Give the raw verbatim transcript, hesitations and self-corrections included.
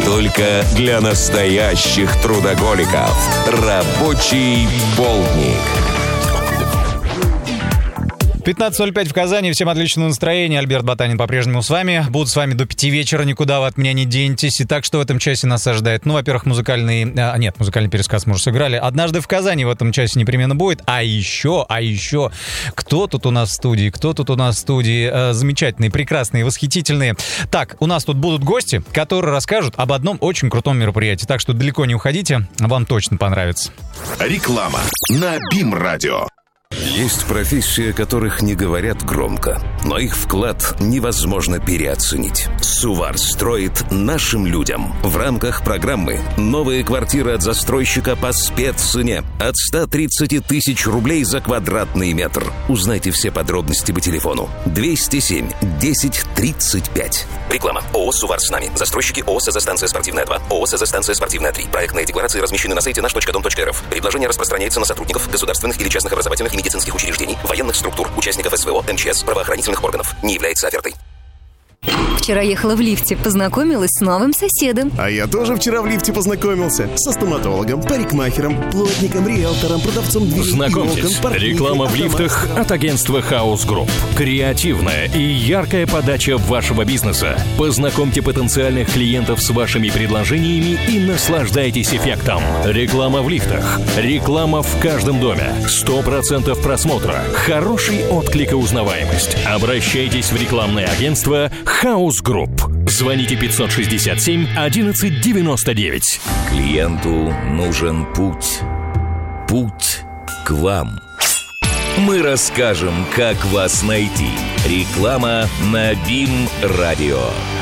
Только для настоящих трудоголиков. Рабочий полдник. пятнадцать ноль пять в Казани. Всем отличного настроения. Альберт Ботанин по-прежнему с вами. Буду с вами до пяти вечера. Никуда вы от меня не денетесь. Итак, что в этом часе нас ожидает? Ну, во-первых, музыкальный... А, нет, музыкальный пересказ мы уже сыграли. «Однажды в Казани» в этом часе непременно будет. А еще, а еще... Кто тут у нас в студии? Кто тут у нас в студии? Э, замечательные, прекрасные, восхитительные. Так, у нас тут будут гости, которые расскажут об одном очень крутом мероприятии. Так что далеко не уходите. Вам точно понравится. Реклама на БИМ-радио. Есть профессии, о которых не говорят громко, но их вклад невозможно переоценить. Сувар строит нашим людям в рамках программы «Новые квартиры от застройщика по спеццене» от ста тридцати тысяч рублей за квадратный метр. Узнайте все подробности по телефону двести семь десять тридцать пять. Реклама. ООО «Сувар с нами». Застройщики ООО «СЗ-станция спортивная два», ООО «СЗ-станция спортивная три». Проектные декларации размещены на сайте наш точка дом точка эр эф. Предложение распространяется на сотрудников государственных или частных образовательных и медицинских учреждений, военных структур, участников СВО, МЧС, правоохранительных органов. Не является офертой. Вчера ехала в лифте, познакомилась с новым соседом. А я тоже вчера в лифте познакомился. Со стоматологом, парикмахером, плотником, риэлтором, продавцом дверей. Знакомьтесь, реклама в лифтах от агентства House Group. Креативная и яркая подача вашего бизнеса. Познакомьте потенциальных клиентов с вашими предложениями и наслаждайтесь эффектом. Реклама в лифтах. Реклама в каждом доме. сто процентов просмотра. Хороший отклик и узнаваемость. Обращайтесь в рекламное агентство House Group. Звоните пятьсот шестьдесят семь одиннадцать девяносто девять. Клиенту нужен путь. Путь к вам. Мы расскажем, как вас найти. Реклама на БИМ-радио.